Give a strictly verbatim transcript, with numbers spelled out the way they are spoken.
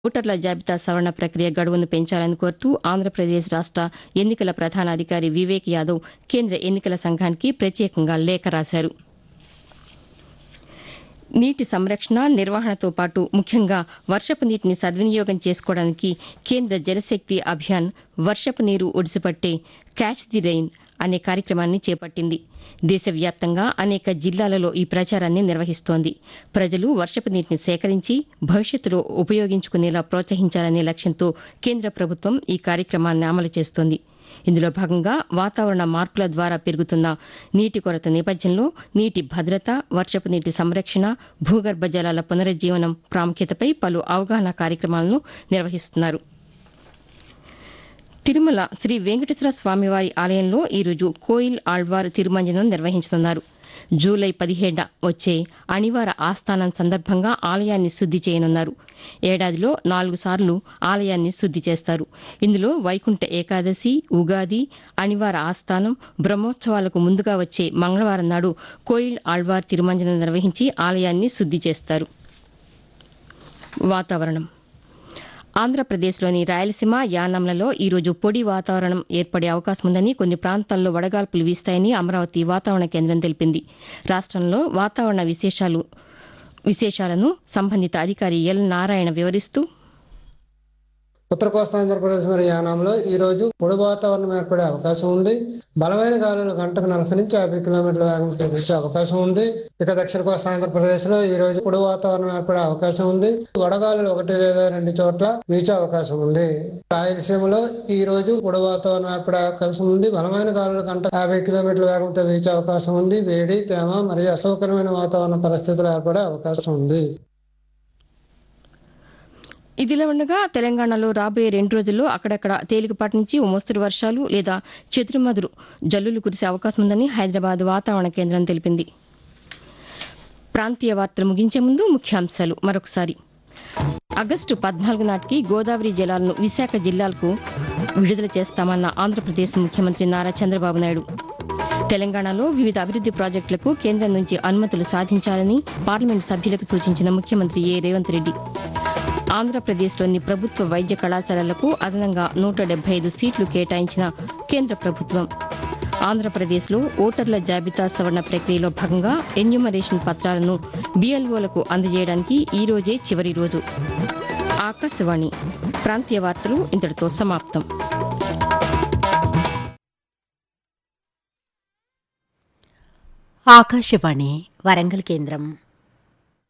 ఓటర్ల జాబితా సవరణ ప్రక్రియ గడువును పెంచాలని కోరుతూ ఆంధ్రప్రదేశ్ రాష్ట ఎన్నికల ప్రధాన అధికారి వివేక్ యాదవ్ కేంద్ర ఎన్నికల సంఘానికి ప్రత్యేకంగా లేఖ రాశారు. నీటి సంరక్షణ, నిర్వహణతో పాటు ముఖ్యంగా వర్షపు నీటిని సద్వినియోగం చేసుకోవడానికి కేంద్ర జలశక్తి అభియాన్ వర్షపు నీరు ఒడిసిపట్టే క్యాచ్ ది రెయిన్ అనే కార్యక్రమాన్ని చేపట్టింది. దేశవ్యాప్తంగా అనేక జిల్లాలలో ఈ ప్రచారాన్ని నిర్వహిస్తోంది. ప్రజలు వర్షపు నీటిని సేకరించి భవిష్యత్తులో ఉపయోగించుకునేలా ప్రోత్సహించాలనే లక్ష్యంతో కేంద్ర ప్రభుత్వం ఈ కార్యక్రమాన్ని అమలు చేస్తోంది. ఇందులో భాగంగా వాతావరణ మార్పుల ద్వారా పెరుగుతున్న నీటి కొరత నేపథ్యంలో నీటి భద్రత, వర్షపు నీటి సంరక్షణ, భూగర్భ జలాల పునరుజ్జీవనం ప్రాముఖ్యతపై పలు అవగాహన కార్యక్రమాలను నిర్వహిస్తున్నారు. తిరుమల శ్రీ వెంకటేశ్వర స్వామివారి ఆలయంలో ఈరోజు కోయిల్ ఆళ్వార్ తిరుమంజనం నిర్వహించనున్నారు. జూలై పదిహేడున వచ్చే అణివార ఆస్థానం సందర్భంగా ఆలయాన్ని శుద్ది చేయనున్నారు. ఏడాదిలో నాలుగు సార్లు ఆలయాన్ని శుద్ది చేస్తారు. ఇందులో వైకుంఠ ఏకాదశి, ఉగాది, అణివార ఆస్థానం, బ్రహ్మోత్సవాలకు ముందుగా వచ్చే మంగళవారం నాడు కోయిల్ ఆళ్వార్ తిరుమంజనం నిర్వహించి ఆలయాన్ని శుద్ది చేస్తారు. వాతావరణం. ఆంధ్రప్రదేశ్లోని రాయలసీమ, యానాంలలో ఈరోజు పొడి వాతావరణం ఏర్పడే అవకాశం ఉందని, కొన్ని ప్రాంతాల్లో వడగాల్పులు వీస్తాయని అమరావతి వాతావరణ కేంద్రం తెలిపింది. రాష్టంలో వాతావరణ విశేషాలు విశేషాలను సంబంధిత అధికారి ఎల్ నారాయణ వివరిస్తూ, ఉత్తర కోస్తా ఆంధ్రప్రదేశ్ మరియు యానాంలో ఈ రోజు పొడి వాతావరణం ఏర్పడే అవకాశం ఉంది. బలమైన గాలులు గంటకు నలభై నుంచి యాభై కిలోమీటర్ల వేగంతో వీచే అవకాశం ఉంది. ఇక దక్షిణ కోస్తా ఆంధ్రప్రదేశ్ లో ఈ రోజు పొడి వాతావరణం ఏర్పడే అవకాశం ఉంది. వడగాలులు ఒకటి లేదా రెండు చోట్ల వీచే అవకాశం ఉంది. రాయలసీమలో ఈ రోజు పొడి వాతావరణం ఏర్పడే అవకాశం ఉంది. బలమైన గాలులు గంట యాభై కిలోమీటర్ల వేగంతో వీచే అవకాశం ఉంది. వేడి, తేమ మరియు అసౌకర్యమైన వాతావరణ పరిస్థితులు ఏర్పడే అవకాశం ఉంది. ఇదిలా ఉండగా తెలంగాణలో రాబోయే రెండు రోజుల్లో అక్కడక్కడ తేలికపాటి నుంచి ఓ మోస్తరు వర్షాలు లేదా చెదురుమదురు జల్లులు కురిసే అవకాశం ఉందని హైదరాబాద్ వాతావరణ కేంద్రం తెలిపింది. ప్రాంతీయ వార్తలు ముగించే ముందు ముఖ్యాంశాలు మరొకసారి. ఆగస్టు పద్నాలుగు నాటికి గోదావరి జలాలను విశాఖ జిల్లాలకు విడుదల చేస్తామన్న ఆంధ్రప్రదేశ్ ముఖ్యమంత్రి నారా చంద్రబాబు నాయుడు. తెలంగాణలో వివిధ అభివృద్ది ప్రాజెక్టులకు కేంద్రం నుంచి అనుమతులు సాధించాలని పార్లమెంటు సభ్యులకు సూచించిన ముఖ్యమంత్రి ఏ రేవంత్ రెడ్డి. ఆంధ్రప్రదేశ్లోని ప్రభుత్వ వైద్య కళాశాలలకు అదనంగా నూట డెబ్బై ఐదు సీట్లు కేటాయించిన కేంద్ర ప్రభుత్వం. ఆంధ్రప్రదేశ్లో ఓటర్ల జాబితా సవరణ ప్రక్రియలో భాగంగా ఎన్యూమరేషన్ పత్రాలను బీఎల్ఓలకు అందజేయడానికి ఈ రోజే చివరి రోజు. ఆకాశవాణి ప్రాంతీయ వార్తలు ఇంతటితో సమాప్తం. ఆకాశవాణి వరంగల్ కేంద్రం.